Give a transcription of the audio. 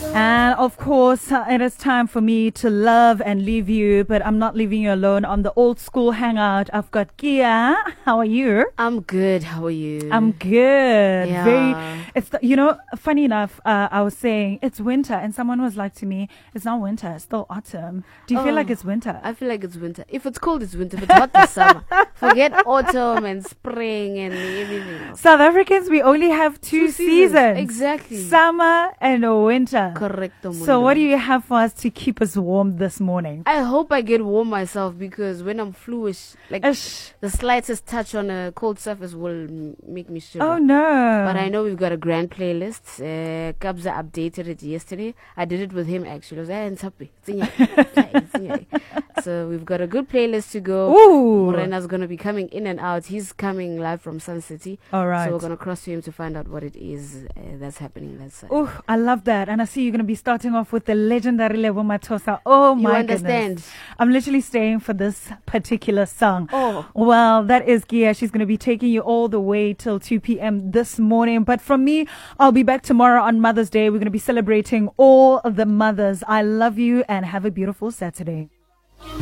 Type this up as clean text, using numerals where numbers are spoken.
And of course, it is time for me to love and leave you, but I'm not leaving you alone on the old school hangout. I've got Kia. How are you? I'm good. How are you? I'm good. Yeah. Funny enough, I was saying it's winter, and someone was like to me, it's not winter, it's still autumn. Do you feel like it's winter? I feel like it's winter. If it's cold, it's winter. If it's hot, it's summer. Forget autumn and spring and everything else. South Africans, we only have two seasons. Exactly. Summer and winter. Correcto. So what do you have for us to keep us warm this morning? I hope I get warm myself, because when I'm fluish, like the slightest touch on a cold surface will make me shiver. Oh no. But I know we've got a grand playlist. Kabza updated it yesterday. I did it with him actually. I was like, so we've got a good playlist to go. Ooh. Morena's going to be coming in and out. He's coming live from Sun City. All right. So we're going to cross to him to find out what it is that's happening that side. Oh, I love that. And I see you're going to be starting off with the legendary Lebo Mathosa. Oh my goodness. You understand? I'm literally staying for this particular song. Oh. Well, that is Gia. She's going to be taking you all the way till 2 p.m. this morning. But from me, I'll be back tomorrow on Mother's Day. We're going to be celebrating all of the mothers. I love you and have a beautiful Saturday.